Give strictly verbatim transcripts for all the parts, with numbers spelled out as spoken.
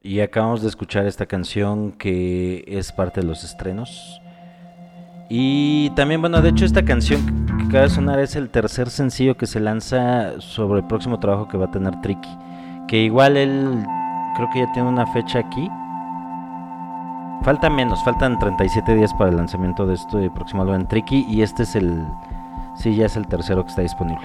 Y acabamos de escuchar esta canción que es parte de los estrenos. Y también, bueno, de hecho esta canción que acaba de sonar es el tercer sencillo que se lanza sobre el próximo trabajo que va a tener Tricky. Que igual él creo que ya tiene una fecha aquí. Falta menos, faltan treinta y siete días para el lanzamiento de este próximo álbum en Tricky. Y este es el... Sí, ya es el tercero que está disponible.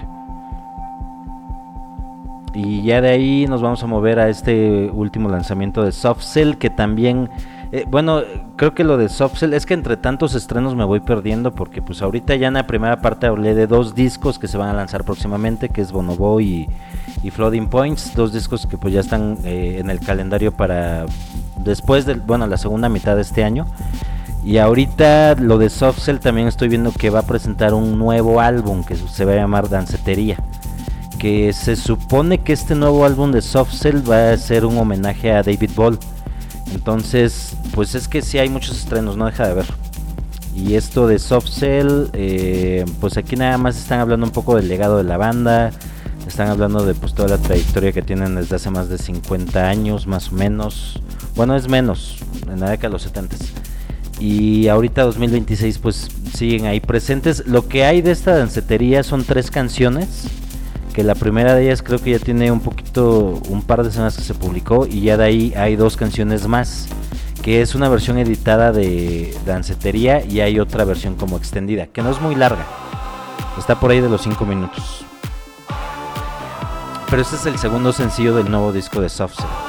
Y ya de ahí nos vamos a mover a este último lanzamiento de Soft Cell, que también, eh, bueno, creo que lo de Soft Cell es que entre tantos estrenos me voy perdiendo, porque pues ahorita ya en la primera parte hablé de dos discos que se van a lanzar próximamente, que es Bonobo y, y Floating Points, dos discos que pues ya están eh, en el calendario para después del, bueno, la segunda mitad de este año. Y ahorita lo de Soft Cell también estoy viendo que va a presentar un nuevo álbum que se va a llamar Dancetería, que se supone que este nuevo álbum de Soft Cell va a ser un homenaje a David Ball. Entonces, pues es que sí hay muchos estrenos, no deja de ver. Y esto de Soft Cell, eh, pues aquí nada más están hablando un poco del legado de la banda, están hablando de pues toda la trayectoria que tienen desde hace más de cincuenta años, más o menos. Bueno, es menos, en la década de los setenta. Y ahorita dos mil veintiséis pues siguen ahí presentes. Lo que hay de esta dancetería son tres canciones, que la primera de ellas creo que ya tiene un poquito, un par de semanas que se publicó, y ya de ahí hay dos canciones más, que es una versión editada de Dancetería y hay otra versión como extendida, que no es muy larga, está por ahí de los cinco minutos. Pero este es el segundo sencillo del nuevo disco de Soft Cell.